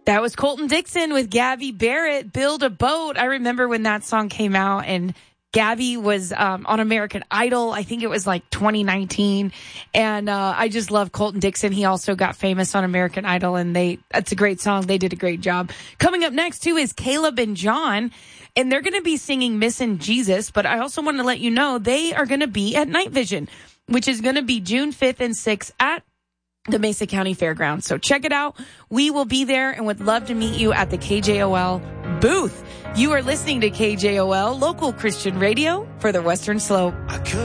That was Colton Dixon with Gabby Barrett, Build a Boat. I remember when that song came out and Gabby was on American Idol. I think it was like 2019. And I just love Colton Dixon. He also got famous on American Idol, and that's a great song. They did a great job. Coming up next, too, is Caleb and John. And they're going to be singing Missin' Jesus. But I also want to let you know they are going to be at Night Vision, which is going to be June 5th and 6th at the Mesa County Fairgrounds. So check it out. We will be there and would love to meet you at the KJOL booth. You are listening to KJOL, local Christian radio for the Western Slope.